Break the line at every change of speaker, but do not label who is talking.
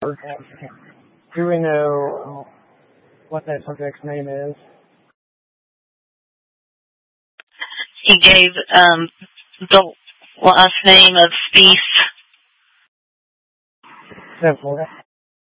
Do we know what that subject's name is?
He gave the last name of Spieth.
Simple.